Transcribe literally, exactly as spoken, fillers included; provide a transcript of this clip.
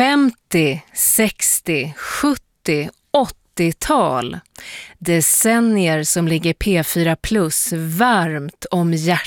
femtio, sextio, sjuttio, åttiotal. Decennier som ligger P fyra Plus varmt om hjärtat.